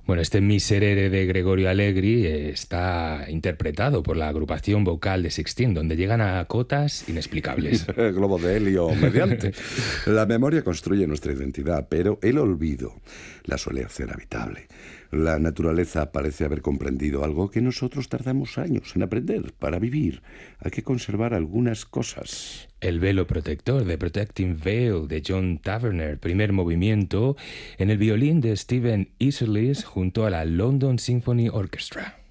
Bueno, este Miserere de Gregorio Allegri está interpretado por la agrupación vocal de Sixteen, donde llegan a cotas inexplicables. Globo de helio mediante. La memoria construye nuestra identidad, pero el olvido la suele hacer habitable. La naturaleza parece haber comprendido algo que nosotros tardamos años en aprender. Para vivir hay que conservar algunas cosas. El velo protector, The Protecting Veil, de John Taverner, primer movimiento, en el violín de Stephen Isserlis junto a la London Symphony Orchestra.